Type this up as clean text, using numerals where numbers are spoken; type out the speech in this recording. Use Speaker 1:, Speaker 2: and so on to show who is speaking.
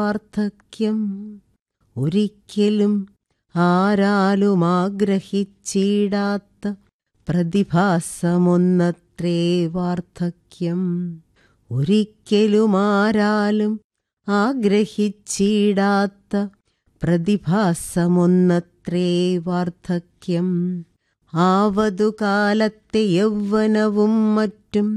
Speaker 1: വാർദ്ധക്യം. ഒരിക്കലും ആരാലും ആഗ്രഹിച്ചിടാത്ത പ്രതിഭാസമൊന്നത്രേ വാർദ്ധക്യം. ഒരിക്കലും ആരാലും ആഗ്രഹിച്ചിടാത്ത പ്രതിഭാസമൊന്നത്രേ വാർദ്ധക്യം. ആവതുകാലത്തെ യൗവനവും മറ്റും